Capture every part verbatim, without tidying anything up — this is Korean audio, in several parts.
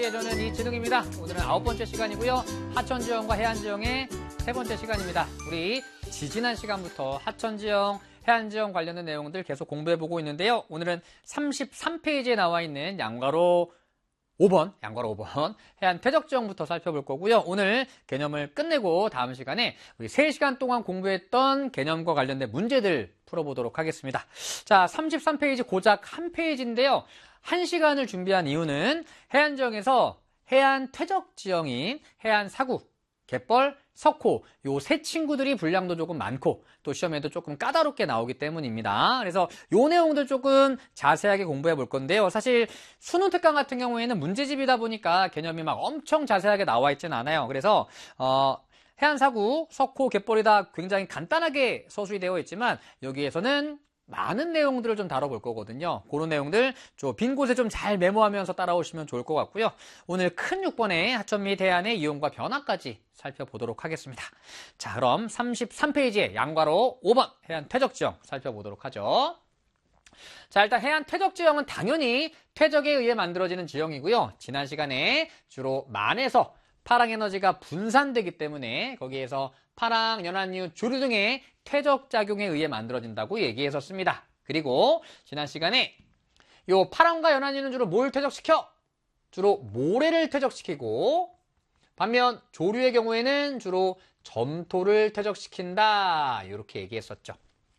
퀴즈의 저는 이진웅입니다. 오늘은 아홉 번째 시간이고요. 하천지형과 해안지형의 세 번째 시간입니다. 우리 지지난 시간부터 하천지형, 해안지형 관련된 내용들 계속 공부해보고 있는데요. 오늘은 삼십삼 페이지에 나와 있는 양가로 오 번, 양가로 오 번 해안 퇴적지형부터 살펴볼 거고요. 오늘 개념을 끝내고 다음 시간에 우리 세 시간 동안 공부했던 개념과 관련된 문제들 풀어보도록 하겠습니다. 자, 삼십삼 페이지 고작 한 페이지인데요. 한 시간을 준비한 이유는 해안지형에서 해안 퇴적지형인 해안 사구, 갯벌, 석호 요 세 친구들이 분량도 조금 많고 또 시험에도 조금 까다롭게 나오기 때문입니다. 그래서 요 내용들 조금 자세하게 공부해 볼 건데요. 사실 수능 특강 같은 경우에는 문제집이다 보니까 개념이 막 엄청 자세하게 나와 있지는 않아요. 그래서 어, 해안 사구, 석호, 갯벌이 다 굉장히 간단하게 서술이 되어 있지만 여기에서는 많은 내용들을 좀 다뤄볼 거거든요. 그런 내용들 좀 빈 곳에 좀 잘 메모하면서 따라오시면 좋을 것 같고요. 오늘 큰 육 번의 하천 및 해안의 이용과 변화까지 살펴보도록 하겠습니다. 자, 그럼 삼십삼 페이지에 양가로 오 번 해안 퇴적지형 살펴보도록 하죠. 자, 일단 해안 퇴적지형은 당연히 퇴적에 의해 만들어지는 지형이고요. 지난 시간에 주로 만에서 파랑에너지가 분산되기 때문에 거기에서 파랑, 연안류, 조류 등의 퇴적작용에 의해 만들어진다고 얘기했었습니다. 그리고 지난 시간에 요 파랑과 연안류는 주로 뭘 퇴적시켜? 주로 모래를 퇴적시키고 반면 조류의 경우에는 주로 점토를 퇴적시킨다. 이렇게 얘기했었죠.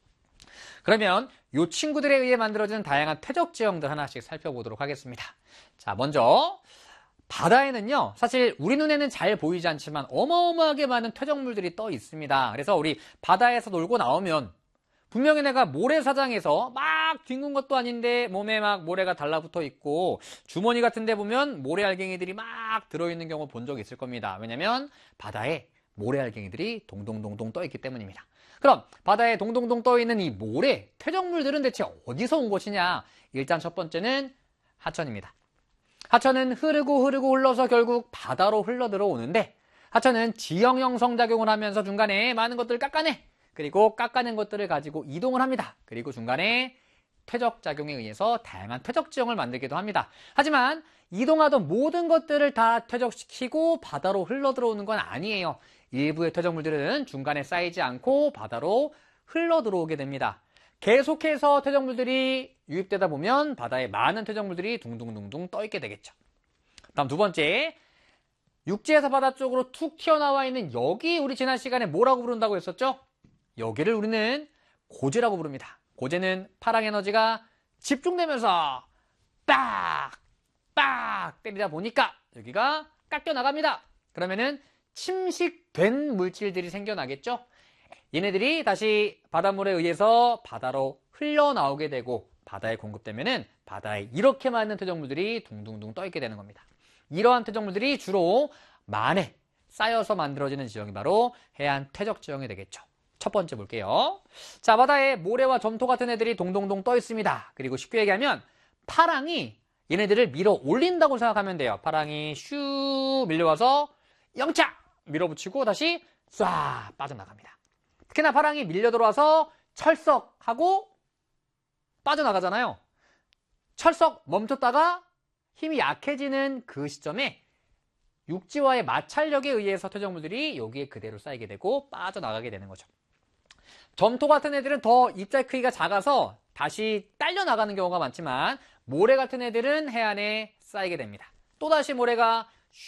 그러면 요 친구들에 의해 만들어지는 다양한 퇴적지형들 하나씩 살펴보도록 하겠습니다. 자, 먼저 바다에는요, 사실 우리 눈에는 잘 보이지 않지만 어마어마하게 많은 퇴적물들이 떠 있습니다. 그래서 우리 바다에서 놀고 나오면 분명히 내가 모래사장에서 막 뒹군 것도 아닌데 몸에 막 모래가 달라붙어 있고 주머니 같은 데 보면 모래알갱이들이 막 들어있는 경우 본 적 있을 겁니다. 왜냐면 바다에 모래알갱이들이 동동동동 떠 있기 때문입니다. 그럼 바다에 동동동 떠 있는 이 모래, 퇴적물들은 대체 어디서 온 것이냐? 일단 첫 번째는 하천입니다. 하천은 흐르고 흐르고 흘러서 결국 바다로 흘러 들어오는데 하천은 지형 형성 작용을 하면서 중간에 많은 것들을 깎아내. 그리고 깎아낸 것들을 가지고 이동을 합니다. 그리고 중간에 퇴적 작용에 의해서 다양한 퇴적지형을 만들기도 합니다. 하지만 이동하던 모든 것들을 다 퇴적시키고 바다로 흘러 들어오는 건 아니에요. 일부의 퇴적물들은 중간에 쌓이지 않고 바다로 흘러 들어오게 됩니다. 계속해서 퇴적물들이 유입되다 보면 바다에 많은 퇴적물들이 둥둥둥둥 떠있게 되겠죠. 다음 두 번째, 육지에서 바다 쪽으로 툭 튀어나와 있는 여기 우리 지난 시간에 뭐라고 부른다고 했었죠? 여기를 우리는 고제라고 부릅니다. 고제는 파랑에너지가 집중되면서 빡! 빡! 때리다 보니까 여기가 깎여 나갑니다. 그러면은 침식된 물질들이 생겨나겠죠? 얘네들이 다시 바닷물에 의해서 바다로 흘러나오게 되고 바다에 공급되면은 바다에 이렇게 많은 퇴적물들이 둥둥둥 떠있게 되는 겁니다. 이러한 퇴적물들이 주로 만에 쌓여서 만들어지는 지형이 바로 해안 퇴적지형이 되겠죠. 첫 번째 볼게요. 자, 바다에 모래와 점토 같은 애들이 동동동 떠 있습니다. 그리고 쉽게 얘기하면 파랑이 얘네들을 밀어 올린다고 생각하면 돼요. 파랑이 슈 밀려와서 영차 밀어붙이고 다시 쏴 빠져나갑니다. 특히나 파랑이 밀려 들어와서 철썩하고 빠져나가잖아요. 철썩 멈췄다가 힘이 약해지는 그 시점에 육지와의 마찰력에 의해서 퇴적물들이 여기에 그대로 쌓이게 되고 빠져나가게 되는 거죠. 점토 같은 애들은 더 입자의 크기가 작아서 다시 딸려 나가는 경우가 많지만 모래 같은 애들은 해안에 쌓이게 됩니다. 또다시 모래가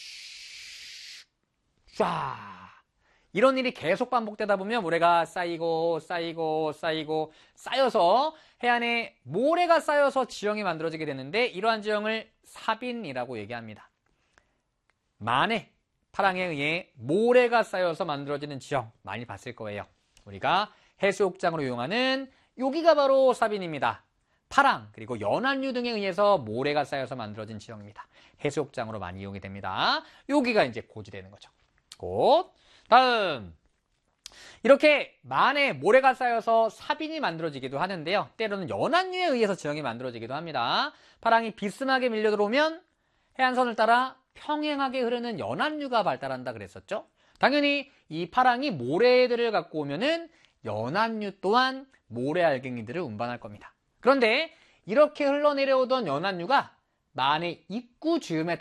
슈, 이런 일이 계속 반복되다 보면 모래가 쌓이고 쌓이고 쌓이고 쌓여서 해안에 모래가 쌓여서 지형이 만들어지게 되는데 이러한 지형을 사빈이라고 얘기합니다. 만에 파랑에 의해 모래가 쌓여서 만들어지는 지형 많이 봤을 거예요. 우리가 해수욕장으로 이용하는 여기가 바로 사빈입니다. 파랑 그리고 연안류 등에 의해서 모래가 쌓여서 만들어진 지형입니다. 해수욕장으로 많이 이용이 됩니다. 여기가 이제 고지되는 거죠. 곧 다음 이렇게 만에 모래가 쌓여서 사빈이 만들어지기도 하는데요. 때로는 연안류에 의해서 지형이 만들어지기도 합니다. 파랑이 비스하게 밀려 들어오면 해안선을 따라 평행하게 흐르는 연안류가 발달한다 그랬었죠. 당연히 이 파랑이 모래들을 갖고 오면은 연안류 또한 모래알갱이들을 운반할 겁니다. 그런데 이렇게 흘러내려오던 연안류가 만의 입구 즈음에